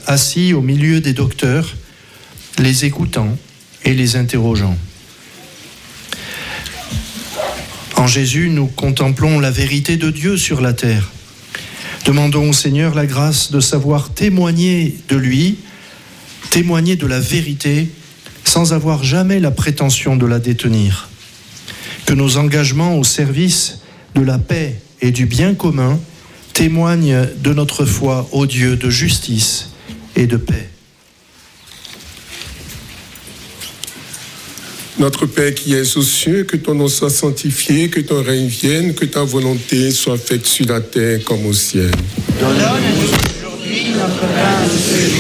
assis au milieu des docteurs, les écoutant et les interrogeant. En Jésus, nous contemplons la vérité de Dieu sur la terre. Demandons au Seigneur la grâce de savoir témoigner de lui, témoigner de la vérité, sans avoir jamais la prétention de la détenir. Que nos engagements au service de la paix et du bien commun témoignent de notre foi au Dieu de justice et de paix. Notre Père qui es aux cieux, que ton nom soit sanctifié, que ton règne vienne, que ta volonté soit faite sur la terre comme au ciel. Donne-nous aujourd'hui notre pain de ce jour.